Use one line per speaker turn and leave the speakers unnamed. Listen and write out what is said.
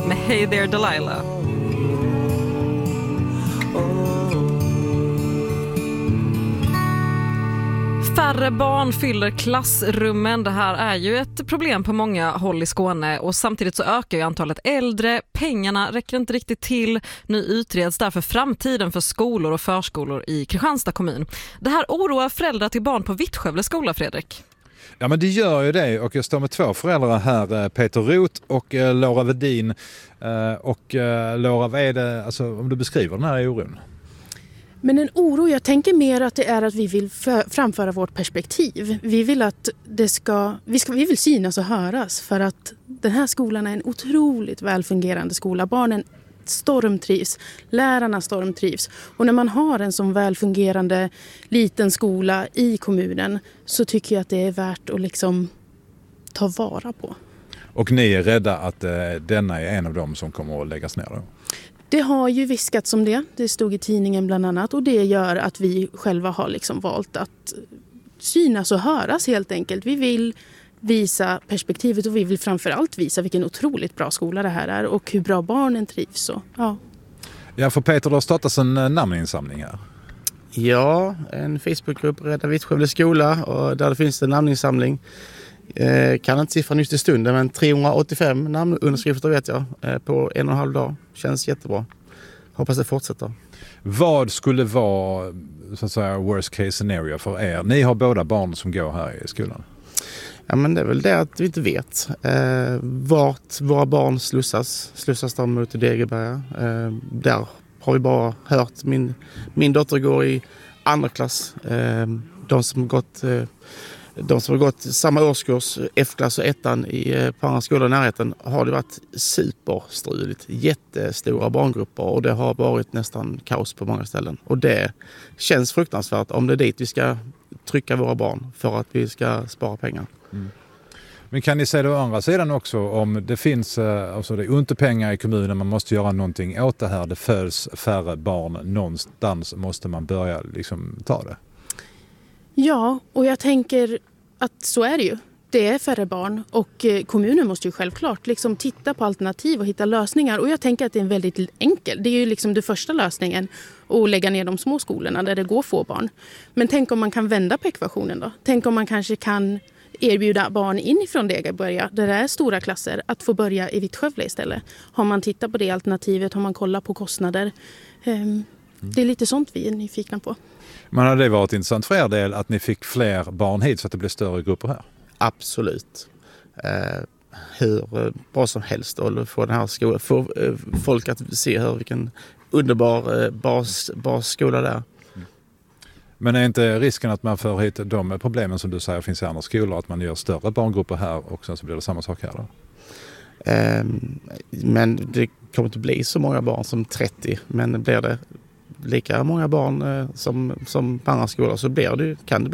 med Hey There Delilah. Färre barn fyller klassrummen. Det här är ju ett problem på många håll i Skåne och samtidigt så ökar ju antalet äldre. Pengarna räcker inte riktigt till. Nu utreds därför framtiden för skolor och förskolor i Kristianstad kommun. Det här oroar föräldrar till barn på Vittskövle skola, Fredrik.
Ja, men det gör ju det, och jag står med två föräldrar här, Peter Roth och Laura Vedin. Och Laura, vad är det, alltså, om du beskriver den här oron?
Men en oro, jag tänker mer att det är att vi vill framföra vårt perspektiv. Vi vill att vi vill synas och höras, för att den här skolan är en otroligt välfungerande skola. Barnen stormtrivs, lärarna stormtrivs. Och när man har en sån välfungerande liten skola i kommunen så tycker jag att det är värt att liksom ta vara på.
Och ni är rädda att denna är en av dem som kommer att läggas ner då?
Det har ju viskats om det. Det stod i tidningen bland annat. Och det gör att vi själva har liksom valt att synas och höras helt enkelt. Vi vill visa perspektivet och vi vill framförallt visa vilken otroligt bra skola det här är. Och hur bra barnen trivs. Så, ja.
Ja, för Peter, det har startats en namninsamling här.
Ja, en Facebookgrupp, Rädda Vittskövle skola, och där det finns en namninsamling. Kan inte siffran just i stunden, men 385 namnunderskrifter vet jag på 1,5 dag. Känns jättebra. Hoppas det fortsätter.
Vad skulle vara, så att säga, worst case scenario för er? Ni har båda barn som går här i skolan.
Ja, men det är väl det att vi inte vet vart våra barn slussas. Slussas de ut i Degeberga? Där har vi bara hört. Min dotter går i andra klass. De som har gått samma årskurs, F-klass och ettan på andra skolor i närheten, har det varit superstruligt. Jättestora barngrupper, och det har varit nästan kaos på många ställen. Och det känns fruktansvärt om det är dit vi ska trycka våra barn för att vi ska spara pengar.
Mm. Men kan ni säga det å andra sidan också, om det finns, alltså det är inte pengar i kommunen, man måste göra någonting åt det här, det föds färre barn, någonstans måste man börja liksom ta det.
Ja, och jag tänker att så är det ju. Det är färre barn och kommunen måste ju självklart liksom titta på alternativ och hitta lösningar. Och jag tänker att det är en väldigt enkel. Det är ju liksom den första lösningen att lägga ner de små skolorna där det går få barn. Men tänk om man kan vända på ekvationen då. Tänk om man kanske kan erbjuda barn inifrån Degeberga där det är stora klasser att få börja i Vittskövle istället. Har man tittat på det alternativet, har man kollat på kostnader. Det är lite sånt vi är nyfikna på.
Men hade det varit intressant för er del att ni fick fler barn hit så att det blev större grupper här?
Absolut. Hur bra som helst att få den här skolan, få folk att se vilken underbar basskola det är.
Men är inte risken att man får hit de problemen som du säger finns i andra skolor, att man gör större barngrupper här och sen så blir det samma sak här då?
Men det kommer inte bli så många barn som 30, men blir det lika många barn som på andra skolor så kan det